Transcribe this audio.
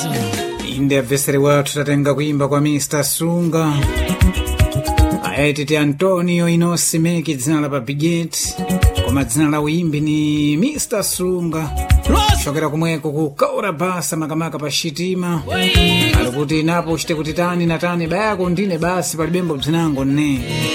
inde mveseri wathu tatenga kuimba kwa Mr. Sunga aititi Antonio Inosimeki dzina la Babigeti koma dzina la uimbi ni Mr. Sunga chokera kumweko kukaura basa makamaka pa Shitima alikuti napo uchite kuti tani na tani bayako ndine basi palibembo bzinango ne